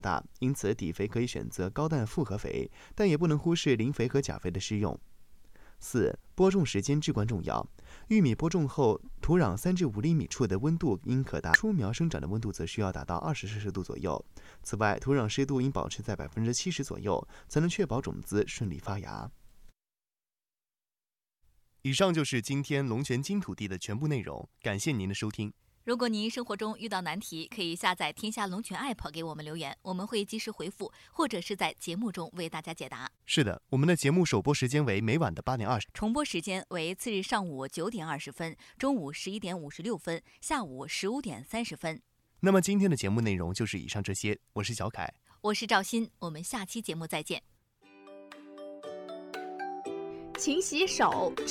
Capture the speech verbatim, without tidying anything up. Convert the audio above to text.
大，因此底肥可以选择高氮复合肥，但也不能忽视磷肥和钾肥的施用。四、播种时间至关重要。玉米播种后，土壤三至五厘米处的温度应可达，出苗生长的温度则需要达到二十摄氏度左右。此外，土壤湿度应保持在百分之七十左右，才能确保种子顺利发芽。以上就是今天龙泉金土地的全部内容，感谢您的收听。 如果您生活中遇到难题，可以下载天下龙泉 App 给我们留言，我们会及时回复，或者是在节目中为大家解答。 是的，我们的节目首播时间为每晚的八点二十， 重播时间为次日上午九点二十分、中午十一点五十六分、下午十五点三十分。 那么今天的节目内容就是以上这些，我是小凯， 我是赵鑫，我们下期节目再见。 勤洗手。